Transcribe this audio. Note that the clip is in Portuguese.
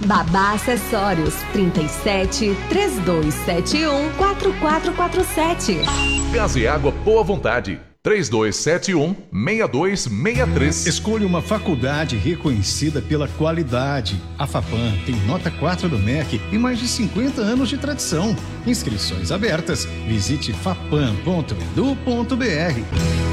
Babá Acessórios 37 3271 4447. Gás e água boa vontade 3271-6263. Escolha uma faculdade reconhecida pela qualidade. A FAPAM tem nota 4 do MEC e mais de 50 anos de tradição. Inscrições abertas. Visite fapam.edu.br.